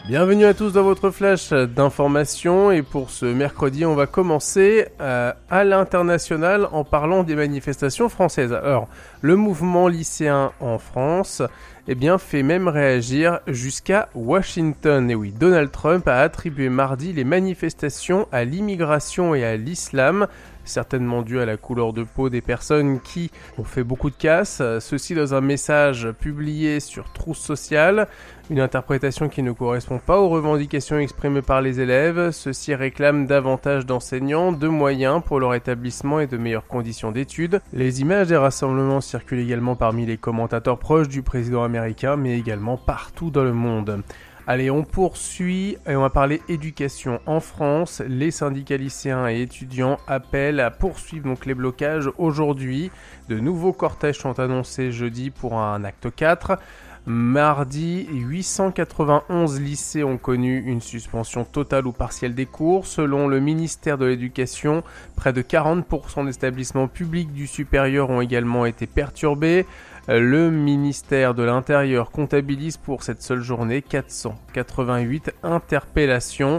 Bienvenue à tous dans votre flash d'information et pour ce mercredi on va commencer à l'international en parlant des manifestations françaises. Alors le mouvement lycéen en France fait même réagir jusqu'à Washington. Et oui, Donald Trump a attribué mardi les manifestations à l'immigration et à l'islam, certainement dû à la couleur de peau des personnes qui ont fait beaucoup de casse, ceci dans un message publié sur Truth Social, une interprétation qui ne correspond pas aux revendications exprimées par les élèves. Ceux-ci réclament davantage d'enseignants, de moyens pour leur établissement et de meilleures conditions d'études. Les images des rassemblements circulent également parmi les commentateurs proches du président américain, mais également partout dans le monde. Allez, on poursuit et on va parler éducation. En France, les syndicats lycéens et étudiants appellent à poursuivre donc les blocages aujourd'hui. De nouveaux cortèges sont annoncés jeudi pour un acte 4. Mardi, 891 lycées ont connu une suspension totale ou partielle des cours. Selon le ministère de l'Éducation, près de 40% d'établissements publics du supérieur ont également été perturbés. Le ministère de l'Intérieur comptabilise pour cette seule journée 488 interpellations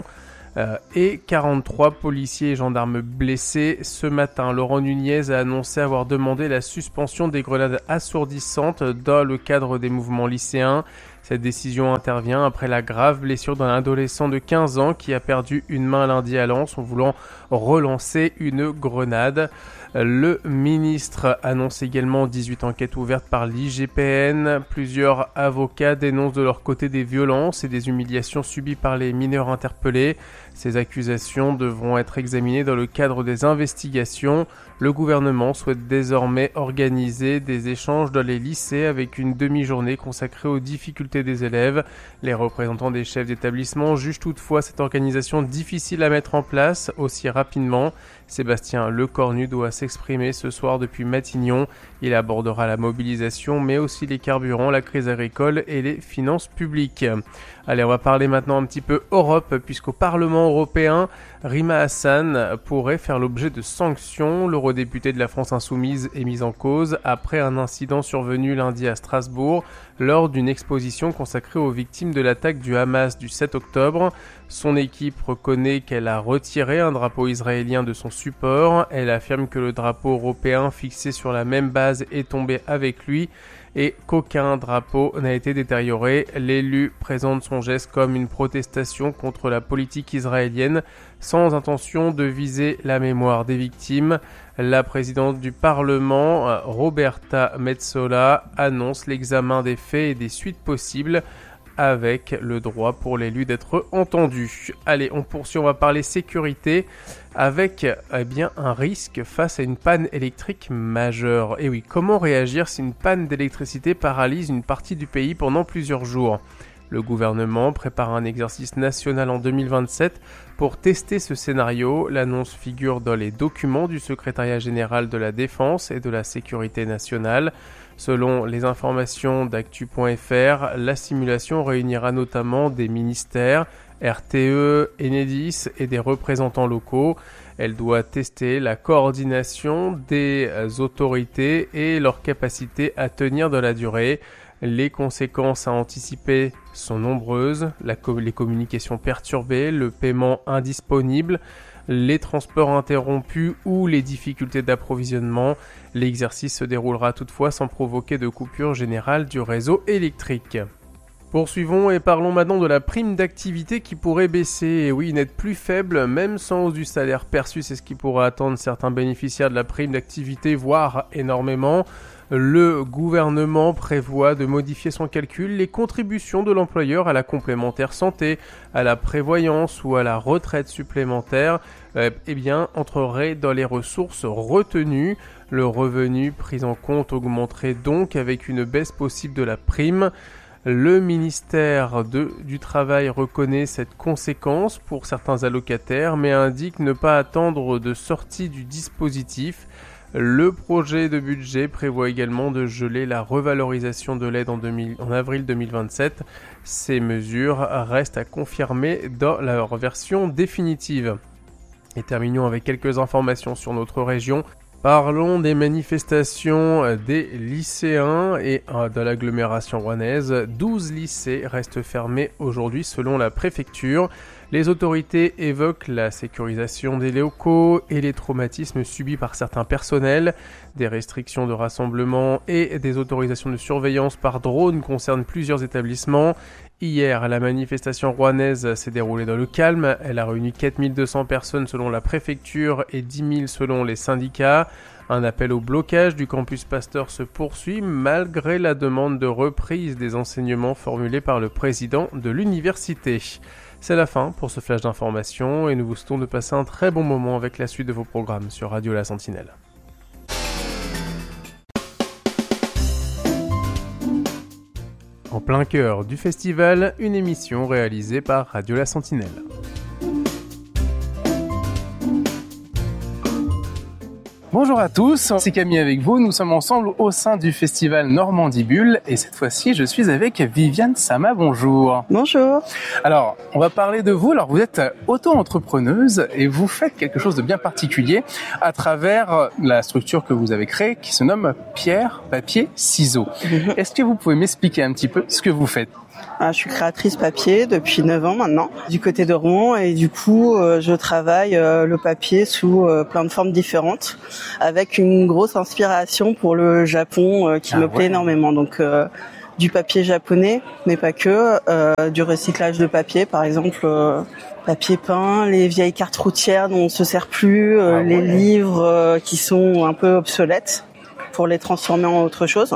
et 43 policiers et gendarmes blessés. Ce matin, Laurent Nunez a annoncé avoir demandé la suspension des grenades assourdissantes dans le cadre des mouvements lycéens. Cette décision intervient après la grave blessure d'un adolescent de 15 ans qui a perdu une main lundi à Lens en voulant relancer une grenade. Le ministre annonce également 18 enquêtes ouvertes par l'IGPN. Plusieurs avocats dénoncent de leur côté des violences et des humiliations subies par les mineurs interpellés. Ces accusations devront être examinées dans le cadre des investigations. Le gouvernement souhaite désormais organiser des échanges dans les lycées avec une demi-journée consacrée aux difficultés des élèves. Les représentants des chefs d'établissement jugent toutefois cette organisation difficile à mettre en place aussi rapidement. Sébastien Lecornu doit s'exprimer ce soir depuis Matignon. Il abordera la mobilisation, mais aussi les carburants, la crise agricole et les finances publiques. Allez, on va parler maintenant un petit peu Europe, puisqu'au Parlement européen, Rima Hassan pourrait faire l'objet de sanctions. L'eurodéputé de la France Insoumise est mise en cause après un incident survenu lundi à Strasbourg lors d'une exposition consacrée aux victimes de l'attaque du Hamas du 7 octobre. Son équipe reconnaît qu'elle a retiré un drapeau israélien de son support. Elle affirme que le drapeau européen fixé sur la même base est tombé avec lui et qu'aucun drapeau n'a été détérioré. L'élu présente son geste comme une protestation contre la politique israélienne sans intention de viser la mémoire des victimes. La présidente du Parlement, Roberta Metsola, annonce l'examen des faits et des suites possibles avec le droit pour l'élu d'être entendu. Allez, on poursuit, on va parler sécurité avec un risque face à une panne électrique majeure. Et oui, comment réagir si une panne d'électricité paralyse une partie du pays pendant plusieurs jours ? Le gouvernement prépare un exercice national en 2027 pour tester ce scénario. L'annonce figure dans les documents du secrétariat général de la Défense et de la Sécurité nationale. Selon les informations d'actu.fr, la simulation réunira notamment des ministères, RTE, Enedis et des représentants locaux. Elle doit tester la coordination des autorités et leur capacité à tenir dans la durée. Les conséquences à anticiper sont nombreuses, les communications perturbées, le paiement indisponible, les transports interrompus ou les difficultés d'approvisionnement. L'exercice se déroulera toutefois sans provoquer de coupure générale du réseau électrique. Poursuivons et parlons maintenant de la prime d'activité qui pourrait baisser. Et oui, une aide plus faible, même sans hausse du salaire perçu, c'est ce qui pourrait attendre certains bénéficiaires de la prime d'activité, voire énormément. Le gouvernement prévoit de modifier son calcul. Les contributions de l'employeur à la complémentaire santé, à la prévoyance ou à la retraite supplémentaire entreraient dans les ressources retenues. Le revenu pris en compte augmenterait donc avec une baisse possible de la prime. Le ministère du Travail reconnaît cette conséquence pour certains allocataires, mais indique ne pas attendre de sortie du dispositif. Le projet de budget prévoit également de geler la revalorisation de l'aide en avril 2027. Ces mesures restent à confirmer dans leur version définitive. Et terminons avec quelques informations sur notre région. Parlons des manifestations des lycéens et de l'agglomération rouennaise. 12 lycées restent fermés aujourd'hui selon la préfecture. Les autorités évoquent la sécurisation des locaux et les traumatismes subis par certains personnels. Des restrictions de rassemblement et des autorisations de surveillance par drone concernent plusieurs établissements. Hier, la manifestation rouennaise s'est déroulée dans le calme. Elle a réuni 4200 personnes selon la préfecture et 10 000 selon les syndicats. Un appel au blocage du campus Pasteur se poursuit malgré la demande de reprise des enseignements formulés par le président de l'université. C'est la fin pour ce flash d'information et nous vous souhaitons de passer un très bon moment avec la suite de vos programmes sur Radio La Sentinelle. En plein cœur du festival, une émission réalisée par Radio La Sentinelle. Bonjour à tous, c'est Camille avec vous. Nous sommes ensemble au sein du festival Normandie Bulle et cette fois-ci, je suis avec Viviane Sama. Bonjour. Bonjour. Alors, on va parler de vous. Alors, vous êtes auto-entrepreneuse et vous faites quelque chose de bien particulier à travers la structure que vous avez créée qui se nomme Pierre, Papier, Ciseaux. Est-ce que vous pouvez m'expliquer un petit peu ce que vous faites ? Je suis créatrice papier depuis 9 ans maintenant, du côté de Rouen, et du coup, je travaille le papier sous plein de formes différentes, avec une grosse inspiration pour le Japon qui me plaît énormément. Donc, du papier japonais, mais pas que, du recyclage de papier, par exemple, papier peint, les vieilles cartes routières dont on se sert plus, les livres qui sont un peu obsolètes, pour les transformer en autre chose.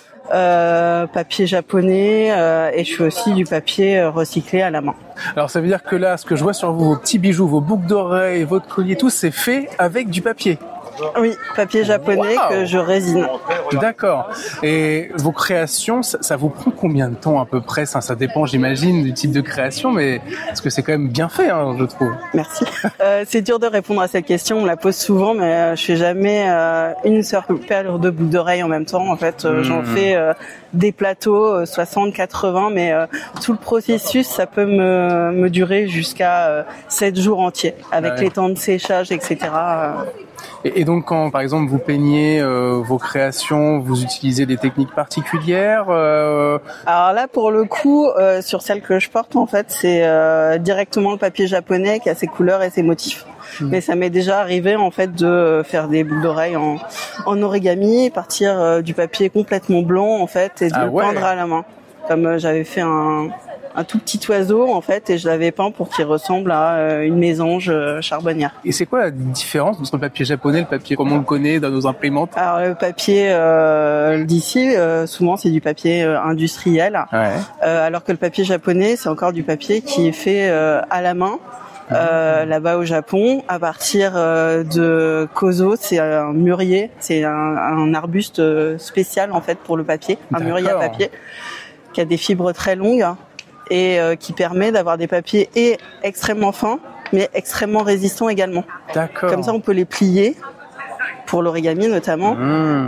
Papier japonais et je fais aussi du papier recyclé à la main. Alors ça veut dire que là, ce que je vois sur vous, vos petits bijoux, vos boucles d'oreilles, votre collier, tout c'est fait avec du papier. Oui, papier japonais que je résine. D'accord. Et vos créations, ça vous prend combien de temps à peu près ? Ça dépend, j'imagine, du type de création, mais parce que c'est quand même bien fait, je trouve. Merci. C'est dur de répondre à cette question, on la pose souvent, mais je fais jamais une seule paire de boucles d'oreilles en même temps. En fait, j'en fais des plateaux 60, 80, mais tout le processus, ça peut me durer jusqu'à 7 jours entiers, avec les temps de séchage, etc. Et donc, quand, par exemple, vous peignez vos créations, vous utilisez des techniques particulières Alors là, pour le coup, sur celle que je porte, en fait, c'est directement le papier japonais qui a ses couleurs et ses motifs. Mais ça m'est déjà arrivé, en fait, de faire des boucles d'oreilles en origami, partir du papier complètement blanc, en fait, et de le peindre à la main. Comme j'avais fait un tout petit oiseau en fait et je l'avais peint pour qu'il ressemble à une mésange charbonnière. Et c'est quoi la différence entre le papier japonais et le papier comme on le connaît dans nos imprimantes ? Alors le papier d'ici souvent c'est du papier industriel alors que le papier japonais c'est encore du papier qui est fait à la main. Là-bas au Japon, à partir de kozo, c'est un mûrier, c'est un arbuste spécial en fait pour le papier, un mûrier à papier qui a des fibres très longues et qui permet d'avoir des papiers extrêmement fins mais extrêmement résistants également. D'accord. Comme ça on peut les plier pour l'origami notamment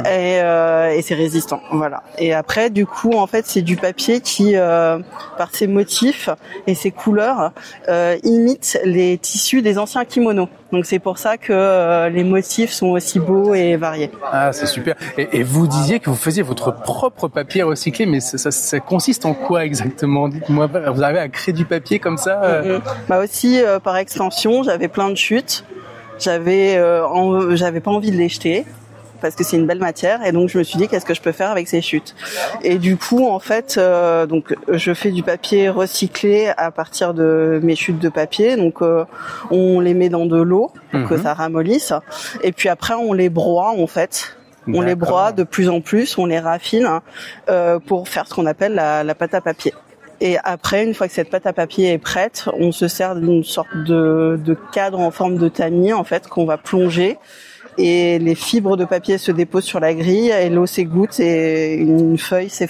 et c'est résistant, voilà. Et après du coup en fait c'est du papier qui par ses motifs et ses couleurs imite les tissus des anciens kimonos. Donc c'est pour ça que les motifs sont aussi beaux et variés. Ah, c'est super. Et vous disiez que vous faisiez votre propre papier recyclé, mais ça consiste en quoi exactement ? Dites-moi, vous arrivez à créer du papier comme ça Bah aussi par extension, j'avais plein de chutes. J'avais pas envie de les jeter parce que c'est une belle matière et donc je me suis dit qu'est-ce que je peux faire avec ces chutes. Et du coup en fait donc je fais du papier recyclé à partir de mes chutes de papier. Donc on les met dans de l'eau pour que ça ramollisse et puis après on les broie en fait. On les broie de plus en plus, on les raffine pour faire ce qu'on appelle la pâte à papier. Et après, une fois que cette pâte à papier est prête, on se sert d'une sorte de cadre en forme de tamis, en fait, qu'on va plonger. Et les fibres de papier se déposent sur la grille et l'eau s'égoutte et une feuille s'est formée.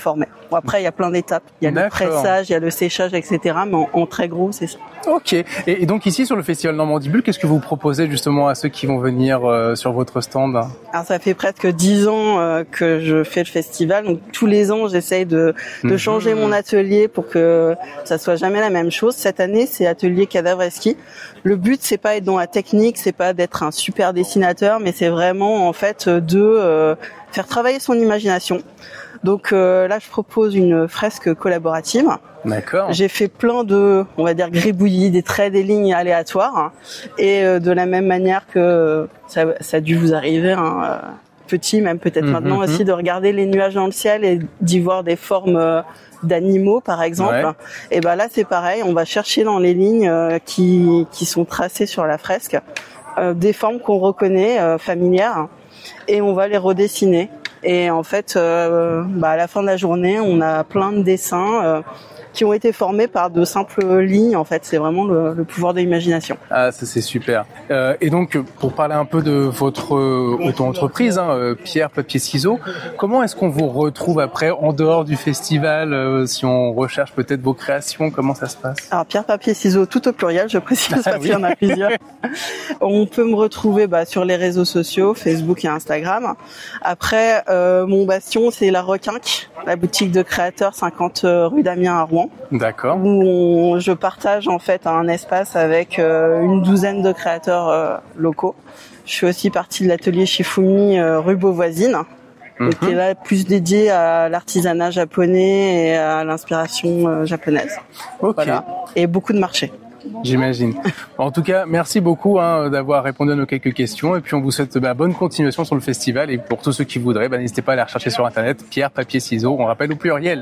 Bon, après, il y a plein d'étapes. Il y a le pressage, il y a le séchage, etc. Mais en très gros, c'est ça. Ok. Et donc ici, sur le Festival Normandie Bulle, qu'est-ce que vous proposez justement à ceux qui vont venir sur votre stand? Alors, ça fait presque 10 ans que je fais le festival. Donc, tous les ans, j'essaye de changer mon atelier pour que ça soit jamais la même chose. Cette année, c'est atelier cadavreski. Le but, c'est pas être dans la technique, c'est pas d'être un super dessinateur, mais c'est vraiment, en fait, de faire travailler son imagination. Donc là, je propose une fresque collaborative. D'accord. J'ai fait plein de, on va dire, gribouillis, des traits, des lignes aléatoires. Et de la même manière que ça a dû vous arriver, petit, même peut-être maintenant aussi, de regarder les nuages dans le ciel et d'y voir des formes d'animaux, par exemple. Ouais. Et ben là, c'est pareil. On va chercher dans les lignes qui sont tracées sur la fresque des formes qu'on reconnaît, familières, et on va les redessiner. Et en fait, à la fin de la journée, on a plein de dessins qui ont été formés par de simples lignes. En fait, c'est vraiment le pouvoir de l'imagination. Ah, ça c'est super. Et donc, pour parler un peu de votre auto-entreprise, Pierre Papier Ciseaux, comment est-ce qu'on vous retrouve après en dehors du festival, si on recherche peut-être vos créations, comment ça se passe? Alors Pierre Papier Ciseaux, tout au pluriel, je précise parce qu'il y en a plusieurs. On peut me retrouver sur les réseaux sociaux, Facebook et Instagram. Après, mon bastion, c'est la Requinque, la boutique de créateurs 50 rue d'Amiens à Rouen. D'accord. Où je partage en fait un espace avec une douzaine de créateurs locaux. Je fais aussi partie de l'atelier Shifumi rue Beauvoisine, qui est là plus dédié à l'artisanat japonais et à l'inspiration japonaise. Ok. Voilà. Et beaucoup de marchés. J'imagine. En tout cas, merci beaucoup d'avoir répondu à nos quelques questions et puis on vous souhaite bonne continuation sur le festival et pour tous ceux qui voudraient, n'hésitez pas à aller rechercher sur internet Pierre Papier Ciseaux, on rappelle au pluriel.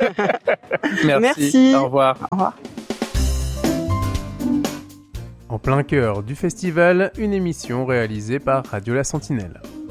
Merci. Au revoir. Au revoir. En plein cœur du festival, une émission réalisée par Radio La Sentinelle.